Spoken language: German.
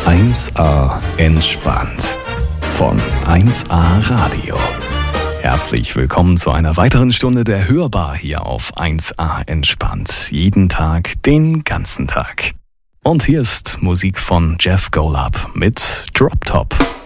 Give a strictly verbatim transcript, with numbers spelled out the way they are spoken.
eins a entspannt von eins a Radio. Herzlich willkommen zu einer weiteren Stunde der Hörbar hier auf eins a entspannt. Jeden Tag, den ganzen Tag. Und hier ist Musik von Jeff Golub mit Drop Top.